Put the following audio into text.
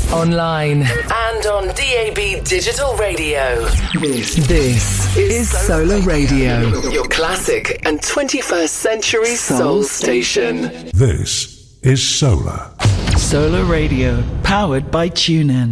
online, and on DAB Digital Radio. This is Solar Radio, your classic and 21st century soul station. This is Solar. Solar Radio, powered by TuneIn.